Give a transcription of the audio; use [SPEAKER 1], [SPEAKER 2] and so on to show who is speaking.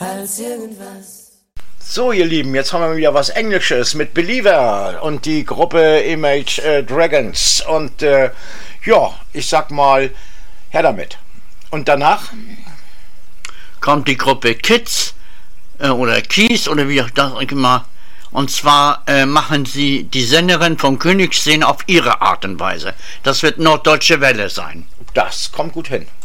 [SPEAKER 1] als irgendwas.
[SPEAKER 2] So, ihr Lieben, jetzt haben wir wieder was Englisches mit Believer und die Gruppe Image Dragons. Und ja, ich sag mal, her damit. Und danach
[SPEAKER 3] kommt die Gruppe Kids oder Kies oder wie auch das immer. Und zwar machen sie die Sängerin von Königsszene auf ihre Art und Weise. Das wird Norddeutsche Welle sein.
[SPEAKER 2] Das kommt gut hin.